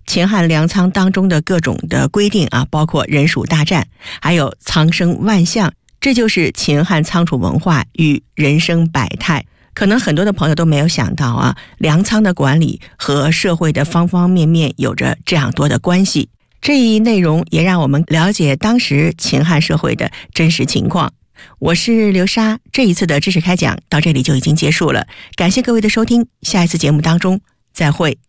秦汉粮仓当中的各种的规定啊，包括人鼠大战，还有苍生万象，这就是秦汉仓储文化与人生百态。可能很多的朋友都没有想到啊，粮仓的管理和社会的方方面面有着这样多的关系。这一内容也让我们了解当时秦汉社会的真实情况。我是刘莎，这一次的知识开讲到这里就已经结束了，感谢各位的收听，下一次节目当中再会。